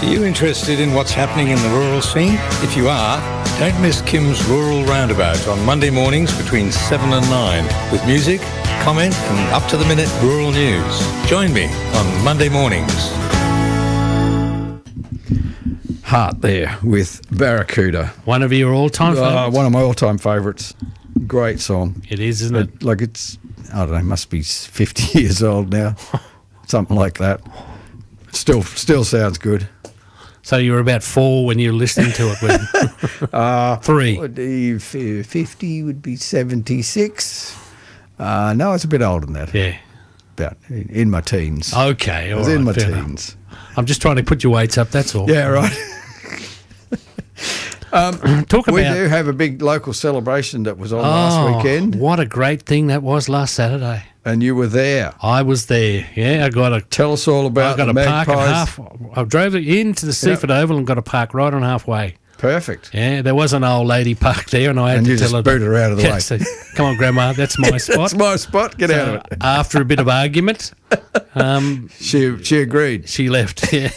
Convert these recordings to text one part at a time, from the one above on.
Are you interested in what's happening in the rural scene? If you are, don't miss Kim's Rural Roundabout on Monday mornings between 7 and 9 with music, comment and up-to-the-minute rural news. Join me on Monday mornings. Heart there with Barracuda. One of your all-time favourites? One of my all-time favourites. Great song. It is, isn't it? Like it's, I don't know, must be 50 years old now. Something like that. Still sounds good. So you were about 4 when you were listening to it? 3. Would be 50 would be 76. No, it's a bit older than that. Yeah. About in my teens. Okay. I was in my teens. I'm just trying to put your weights up, that's all. Yeah, right. We do have a big local celebration that was on last weekend. What a great thing that was last Saturday. And you were there. I was there, yeah. Tell us all about the Magpies. Park at half. I drove into the Seaford Oval and got a park right on halfway. Perfect. Yeah, there was an old lady parked there and I had to tell her. Boot her out of the way. So, come on, Grandma, that's my spot. That's my spot, get out of it. After a bit of argument. She agreed. She left, yeah.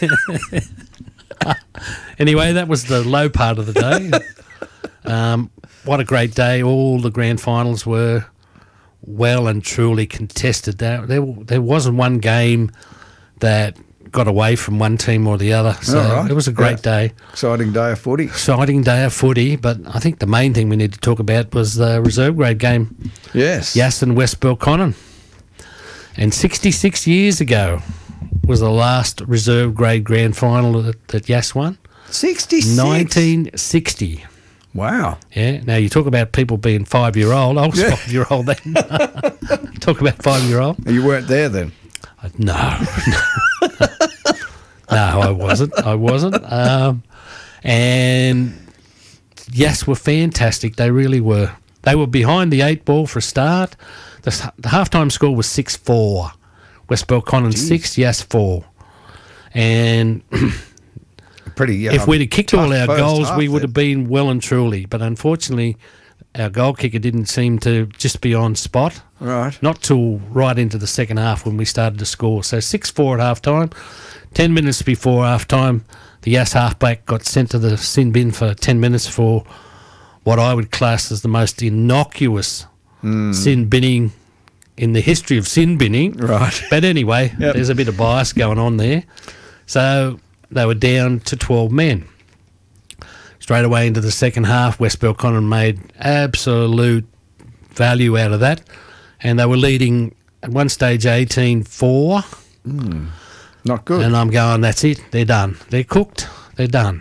Anyway, that was the low part of the day. What a great day. All the grand finals were well and truly contested. There wasn't one game that got away from one team or the other. So It was a great day. Exciting day of footy. Exciting day of footy, but I think the main thing we need to talk about was the reserve grade game. Yes. Yass and West Belconnen. And 66 years ago was the last reserve grade grand final that Yass won. 66? 1960. Wow. Yeah. Now, you talk about people being 5-year-old. I was 5-year-old then. Talk about 5-year-old. You weren't there then? No. No, I wasn't. And Yass were fantastic. They really were. They were behind the 8 ball for a start. The halftime score was 6-4. West Belconnen 6, Yass 4. And if we'd have kicked all our goals, we would have been well and truly. But unfortunately, our goal kicker didn't seem to just be on spot. Right. Not till right into the second half when we started to score. So 6-4 at half time. 10 minutes before half time, the Yass halfback got sent to the sin bin for 10 minutes for what I would class as the most innocuous sin binning in the history of sin binning. Right. But anyway, there's a bit of bias going on there. So they were down to 12 men. Straight away into the second half, West Belconnen made absolute value out of that. And they were leading at one stage 18-4. Not good. And I'm going, that's it. They're done. They're cooked. They're done.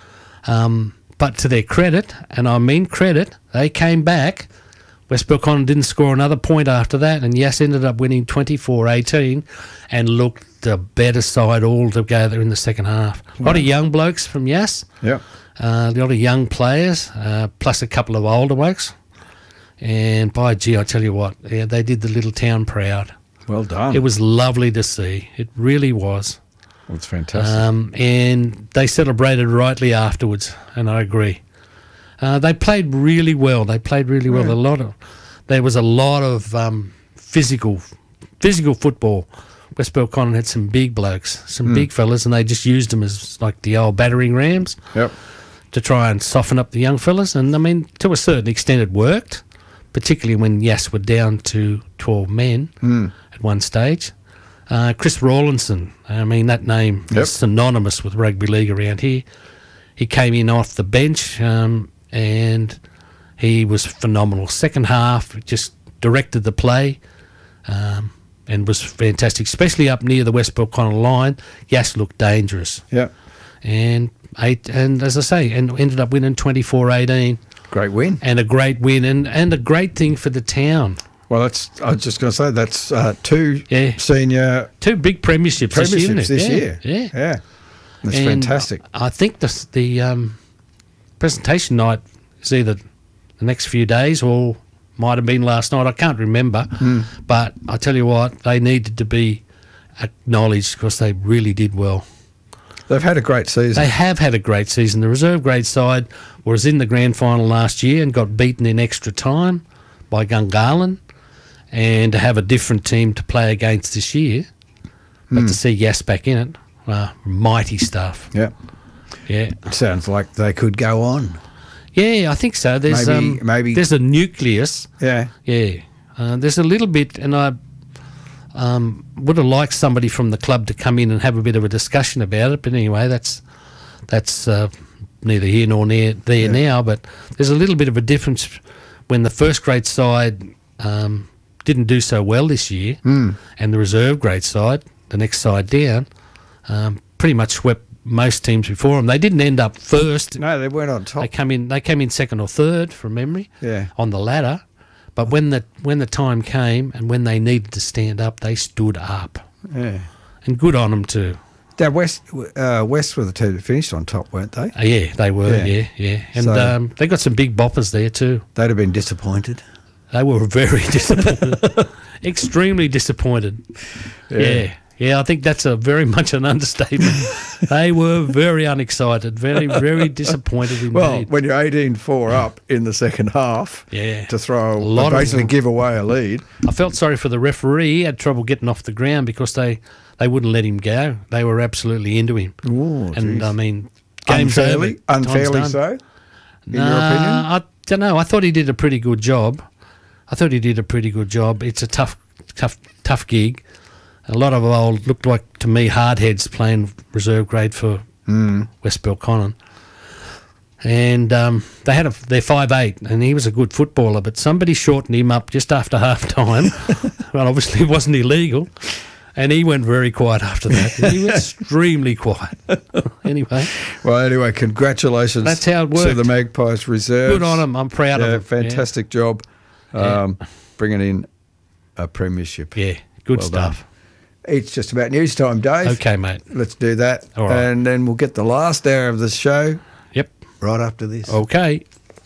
But to their credit, and I mean credit, they came back. West Belconnen didn't score another point after that, and Yass ended up winning 24-18 and looked the better side altogether in the second half. A lot of young blokes from Yass. Yep. A lot of young players, plus a couple of older blokes. And by gee, I tell you what, they did the little town proud. Well done. It was lovely to see. It really was. Well, it's fantastic. And they celebrated rightly afterwards, and I agree. They played really well. There was a lot of physical football. West Belconnen had some big blokes, some big fellas, and they just used them as like the old battering rams to try and soften up the young fellas. And, I mean, to a certain extent it worked, particularly when Yass were down to 12 men at one stage. Chris Rawlinson, I mean, that name is synonymous with rugby league around here. He came in off the bench and he was phenomenal. Second half, just directed the play and was fantastic, especially up near the West Belconnen line. Yass looked dangerous. Yeah. And as I say, and ended up winning 24-18. Great win. And a great win and a great thing for the town. Well, I was just going to say that's two big premierships this year. Yeah. That's fantastic. I think the presentation night is either the next few days or might have been last night. I can't remember. But I tell you what, they needed to be acknowledged because they really did well. They've had a great season. They have had a great season. The reserve grade side was in the grand final last year and got beaten in extra time by Gungahlin. And to have a different team to play against this year, but to see Yass back in it, mighty stuff. Yeah. Yeah. It sounds like they could go on. Yeah, I think so. There's maybe there's a nucleus. Yeah. Yeah. There's a little bit, and I would have liked somebody from the club to come in and have a bit of a discussion about it. But anyway, that's neither here nor there now. But there's a little bit of a difference when the first grade side didn't do so well this year, and the reserve grade side, the next side down, pretty much swept most teams before them. They didn't end up first. No, they weren't on top. They came in second or third from memory. Yeah. On the ladder. But when the time came and when they needed to stand up, they stood up. Yeah. And good on them too. Now, West were the team that finished on top, weren't they? Yeah, they were, yeah. And they got some big boppers there too. They'd have been disappointed. They were very disappointed. Extremely disappointed. Yeah, I think that's very much an understatement. They were very unexcited, very, very disappointed indeed. Well, when you're 18-4 up in the second half, to basically give away a lead. I felt sorry for the referee. He had trouble getting off the ground because they wouldn't let him go. They were absolutely into him. Ooh, and, I mean, game's over. Unfairly so, in your opinion? I don't know. I thought he did a pretty good job. It's a tough gig. A lot of old, looked like to me, hardheads playing reserve grade for West Belconnen. And they had they're 5'8", and he was a good footballer, but somebody shortened him up just after half time. Well, obviously it wasn't illegal. And he went very quiet after that. He was extremely quiet. Anyway, congratulations. That's how it worked. To the Magpies reserves. Good on them. I'm proud of them. Fantastic job bringing in a premiership. Yeah, good stuff. Done. It's just about news time, Dave. Okay, mate. Let's do that. All right. And then we'll get the last hour of the show. Yep. Right after this. Okay.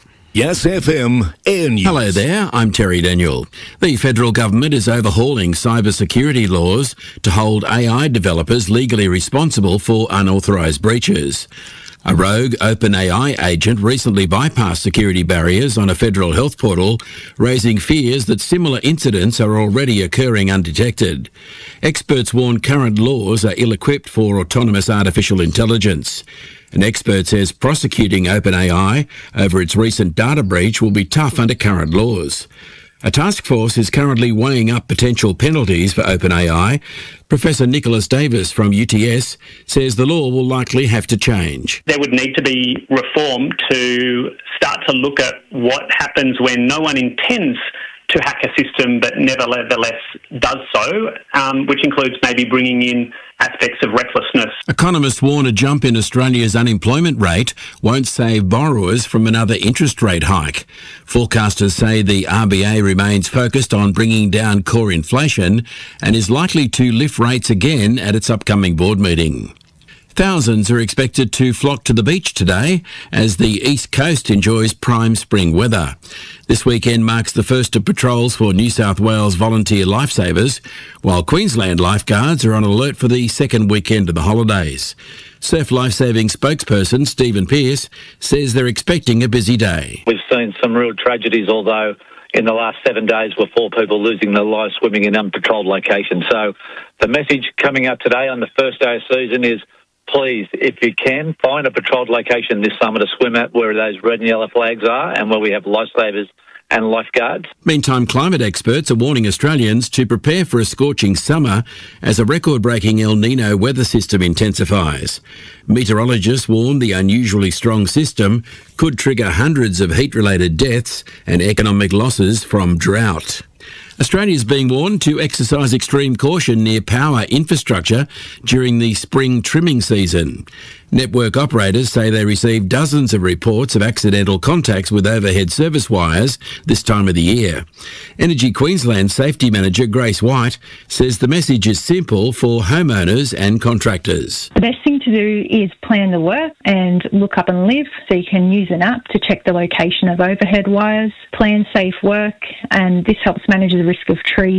Yes FM Air News. Hello there, I'm Terry Daniel. The federal government is overhauling cybersecurity laws to hold AI developers legally responsible for unauthorised breaches. A rogue OpenAI agent recently bypassed security barriers on a federal health portal, raising fears that similar incidents are already occurring undetected. Experts warn current laws are ill-equipped for autonomous artificial intelligence. An expert says prosecuting OpenAI over its recent data breach will be tough under current laws. A task force is currently weighing up potential penalties for OpenAI. Professor Nicholas Davis from UTS says the law will likely have to change. There would need to be reform to start to look at what happens when no one intends to hack a system but nevertheless does so, which includes maybe bringing in aspects of recklessness. Economists warn a jump in Australia's unemployment rate won't save borrowers from another interest rate hike. Forecasters say the RBA remains focused on bringing down core inflation and is likely to lift rates again at its upcoming board meeting. Thousands are expected to flock to the beach today as the East Coast enjoys prime spring weather. This weekend marks the first of patrols for New South Wales volunteer lifesavers, while Queensland lifeguards are on alert for the second weekend of the holidays. Surf Lifesaving spokesperson Stephen Pearce says they're expecting a busy day. We've seen some real tragedies, although in the last 7 days were 4 people losing their lives swimming in unpatrolled locations. So the message coming out today on the first day of season is, please, if you can, find a patrolled location this summer to swim at where those red and yellow flags are and where we have lifesavers and lifeguards. Meantime, climate experts are warning Australians to prepare for a scorching summer as a record-breaking El Nino weather system intensifies. Meteorologists warn the unusually strong system could trigger hundreds of heat-related deaths and economic losses from drought. Australia is being warned to exercise extreme caution near power infrastructure during the spring trimming season. Network operators say they received dozens of reports of accidental contacts with overhead service wires this time of the year. Energy Queensland Safety Manager Grace White says the message is simple for homeowners and contractors. The best thing to do is plan the work and look up and live, so you can use an app to check the location of overhead wires, plan safe work, and this helps manage the risk of trees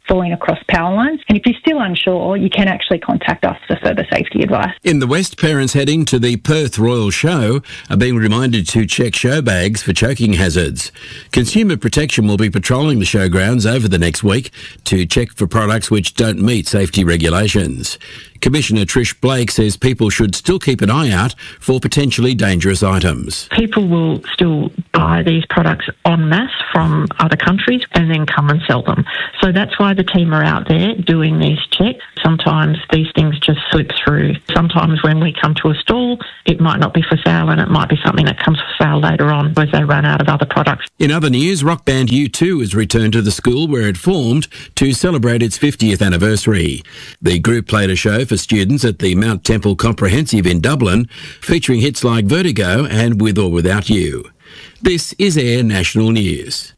falling across power lines. And if you're still unsure, you can actually contact us for further safety advice. In the West, parents heading to the Perth Royal Show are being reminded to check show bags for choking hazards. Consumer Protection will be patrolling the showgrounds over the next week to check for products which don't meet safety regulations. Commissioner Trish Blake says people should still keep an eye out for potentially dangerous items. People will still buy these products en masse from other countries and then come and sell them. So that's why the team are out there doing these checks. Sometimes these things just slip through. Sometimes when we come to a stall, it might not be for sale and it might be something that comes for sale later on as they run out of other products. In other news, rock band U2 has returned to the school where it formed to celebrate its 50th anniversary. The group played a show for students at the Mount Temple Comprehensive in Dublin, featuring hits like Vertigo and With or Without You. This is Air National News.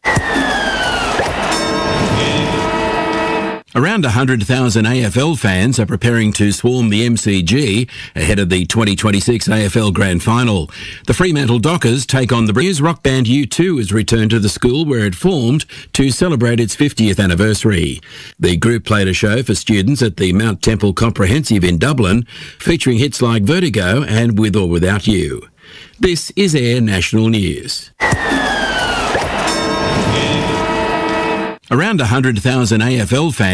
Around 100,000 AFL fans are preparing to swarm the MCG ahead of the 2026 AFL Grand Final. The Fremantle Dockers take on the Breeze. Rock band U2 has returned to the school where it formed to celebrate its 50th anniversary. The group played a show for students at the Mount Temple Comprehensive in Dublin, featuring hits like Vertigo and With or Without You. This is Air National News. Around 100,000 AFL fans